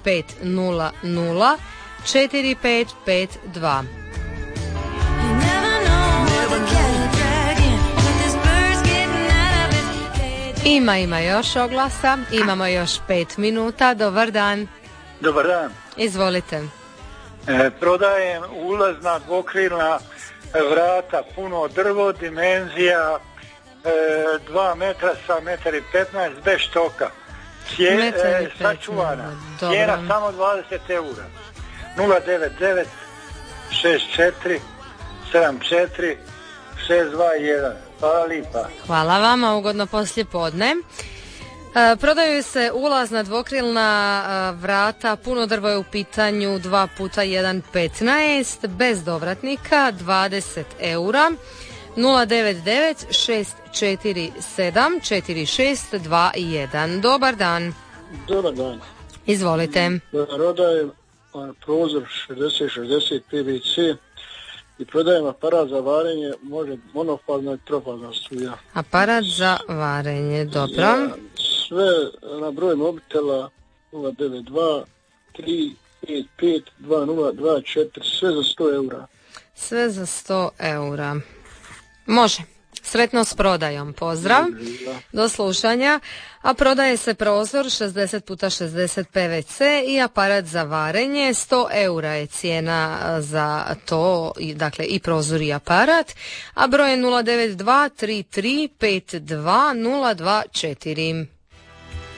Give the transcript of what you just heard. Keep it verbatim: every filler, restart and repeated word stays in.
pet nula nula četiri pet pet dva. Ima, ima još oglasa, imamo još pet minuta. Dobar dan. Dobar dan. Izvolite. E, prodajem ulazna dvokrilna vrata, puno drvo, dimenzija e, dva metra sa metar i petnaest, bez štoka. Cije, e, sačuvana. Cijena samo dvadeset eura. nula devet devet šest četiri sedam četiri šest dva jedan. Hvala lipa. Hvala vama, ugodno poslijepodne. E, prodaju se ulazna dvokrilna e, vrata, puno drvo je u pitanju, dva puta jedan petnaest, bez dovratnika, dvadeset eura. nula devet devet šest četiri sedam četiri šest dva jedan. Dobar dan. Dobar dan. Izvolite. Prodajem prozor šezdeset šezdeset P V C i prodajem aparat za varenje, može monofazna i trofazna struja. Aparat za varenje, dobro. Ja, sve na broj mobitela nula devet dva tri pet pet dva nula dva četiri, sve za sto eura. Sve za sto eura. Može. Sretno s prodajom. Pozdrav. Do slušanja. A prodaje se prozor šezdeset puta šezdeset P V C i aparat za varenje. sto eura je cijena za to, dakle i prozor i aparat. A broj je nula devet dva tri tri pet dva nula dva četiri.